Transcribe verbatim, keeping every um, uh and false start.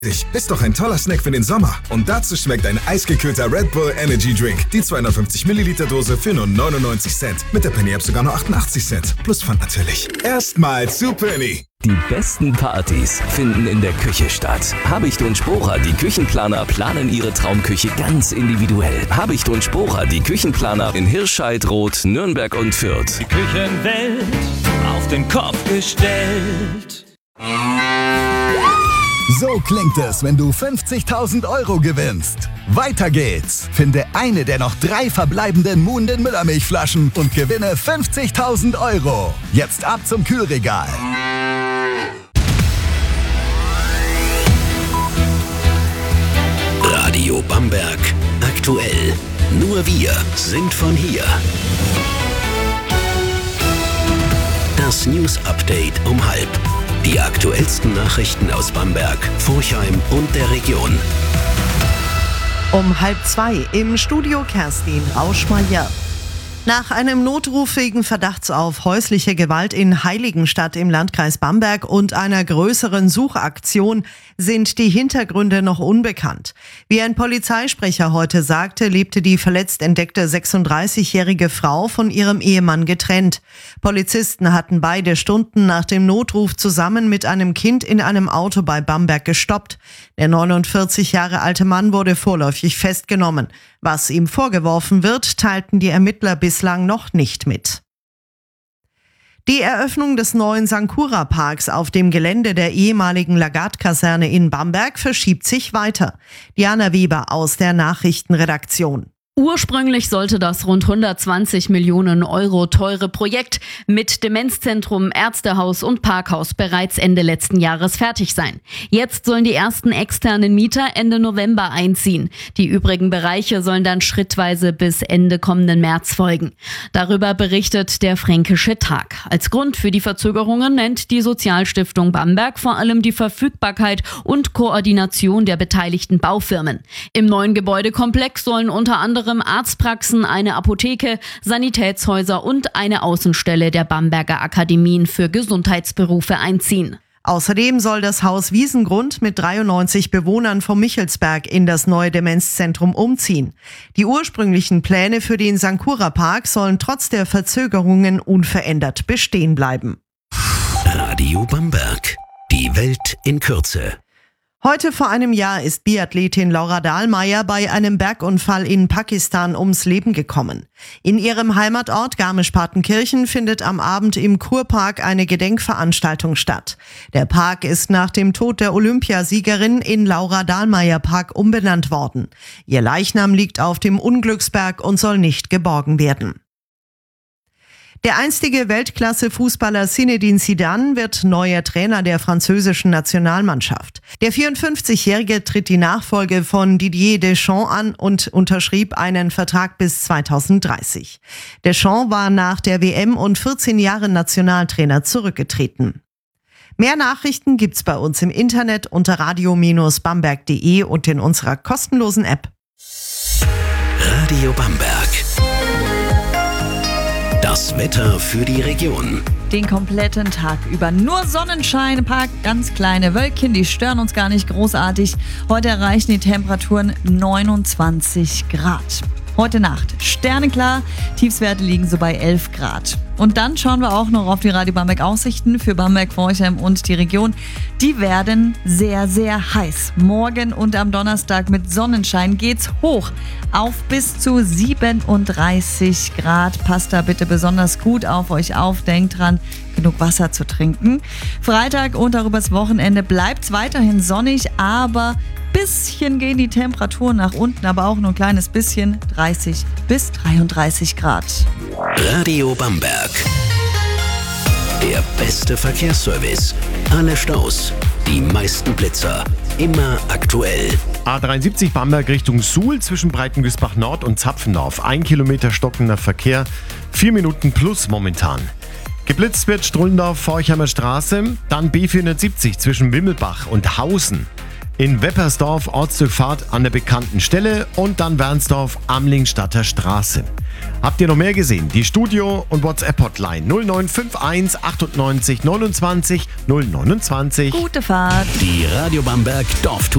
Ist doch ein toller Snack für den Sommer. Und dazu schmeckt ein eisgekühlter Red Bull Energy Drink. Die zweihundertfünfzig Milliliter Dose für nur neunundneunzig Cent. Mit der Penny-App sogar nur achtundachtzig Cent. Plus Pfand natürlich. Erstmal zu Penny. Die besten Partys finden in der Küche statt. Habicht und Sporer, die Küchenplaner, planen ihre Traumküche ganz individuell. Habicht und Sporer, die Küchenplaner in Hirscheid, Roth, Nürnberg und Fürth. Die Küchenwelt auf den Kopf gestellt. So klingt es, wenn du fünfzigtausend Euro gewinnst. Weiter geht's. Finde eine der noch drei verbleibenden Muhnden Müllermilchflaschen und gewinne fünfzigtausend Euro. Jetzt ab zum Kühlregal. Radio Bamberg aktuell. Nur wir sind von hier. Das News Update um halb. Die aktuellsten Nachrichten aus Bamberg, Forchheim und der Region. Um halb zwei im Studio Kerstin Rauschmeier. Nach einem Notruf wegen Verdachts auf häusliche Gewalt in Heiligenstadt im Landkreis Bamberg und einer größeren Suchaktion sind die Hintergründe noch unbekannt. Wie ein Polizeisprecher heute sagte, lebte die verletzt entdeckte sechsunddreißigjährige Frau von ihrem Ehemann getrennt. Polizisten hatten beide Stunden nach dem Notruf zusammen mit einem Kind in einem Auto bei Bamberg gestoppt. Der neunundvierzig Jahre alte Mann wurde vorläufig festgenommen. Was ihm vorgeworfen wird, teilten die Ermittler bislang noch nicht mit. Die Eröffnung des neuen Sankura-Parks auf dem Gelände der ehemaligen Lagarde-Kaserne in Bamberg verschiebt sich weiter. Diana Weber aus der Nachrichtenredaktion. Ursprünglich sollte das rund hundertzwanzig Millionen Euro teure Projekt mit Demenzzentrum, Ärztehaus und Parkhaus bereits Ende letzten Jahres fertig sein. Jetzt sollen die ersten externen Mieter Ende November einziehen. Die übrigen Bereiche sollen dann schrittweise bis Ende kommenden März folgen. Darüber berichtet der Fränkische Tag. Als Grund für die Verzögerungen nennt die Sozialstiftung Bamberg vor allem die Verfügbarkeit und Koordination der beteiligten Baufirmen. Im neuen Gebäudekomplex sollen unter anderem Arztpraxen, eine Apotheke, Sanitätshäuser und eine Außenstelle der Bamberger Akademien für Gesundheitsberufe einziehen. Außerdem soll das Haus Wiesengrund mit dreiundneunzig Bewohnern vom Michelsberg in das neue Demenzzentrum umziehen. Die ursprünglichen Pläne für den Sankura-Park sollen trotz der Verzögerungen unverändert bestehen bleiben. Radio Bamberg. Die Welt in Kürze. Heute vor einem Jahr ist Biathletin Laura Dahlmeier bei einem Bergunfall in Pakistan ums Leben gekommen. In ihrem Heimatort Garmisch-Partenkirchen findet am Abend im Kurpark eine Gedenkveranstaltung statt. Der Park ist nach dem Tod der Olympiasiegerin in Laura-Dahlmeier-Park umbenannt worden. Ihr Leichnam liegt auf dem Unglücksberg und soll nicht geborgen werden. Der einstige Weltklasse-Fußballer Zinedine Zidane wird neuer Trainer der französischen Nationalmannschaft. Der vierundfünfzigjährige tritt die Nachfolge von Didier Deschamps an und unterschrieb einen Vertrag bis zweitausenddreißig. Deschamps war nach der W M und vierzehn Jahre Nationaltrainer zurückgetreten. Mehr Nachrichten gibt's bei uns im Internet unter radio Bindestrich bamberg punkt de und in unserer kostenlosen App. Radio Bamberg. Das Wetter für die Region. Den kompletten Tag über nur Sonnenschein, ein paar ganz kleine Wölkchen, die stören uns gar nicht großartig. Heute erreichen die Temperaturen neunundzwanzig Grad. Heute Nacht sternenklar, Tiefstwerte liegen so bei elf Grad. Und dann schauen wir auch noch auf die Radio Bamberg Aussichten für Bamberg, Forchheim und die Region. Die werden sehr, sehr heiß. Morgen und am Donnerstag mit Sonnenschein geht's hoch auf bis zu siebenunddreißig Grad. Passt da bitte besonders gut auf euch auf. Denkt dran, genug Wasser zu trinken. Freitag und auch übers Wochenende bleibt's weiterhin sonnig, aber bisschen gehen die Temperaturen nach unten, aber auch nur ein kleines bisschen, dreißig bis dreiunddreißig Grad. Radio Bamberg. Der beste Verkehrsservice. Alle Staus, die meisten Blitzer, immer aktuell. A dreiundsiebzig Bamberg Richtung Suhl zwischen Breitengüßbach Nord und Zapfendorf. Ein Kilometer stockender Verkehr, vier Minuten plus momentan. Geblitzt wird Strullendorf, Forchheimer Straße, dann B vierhundertsiebzig zwischen Wimmelbach und Hausen. In Weppersdorf Ortsdurchfahrt an der bekannten Stelle und dann Wernsdorf Amlingstadter Straße. Habt ihr noch mehr gesehen? Die Studio- und WhatsApp-Hotline null neun fünf eins achtundneunzig neunundzwanzig null neunundzwanzig. Gute Fahrt. Die Radio Bamberg Dorftour.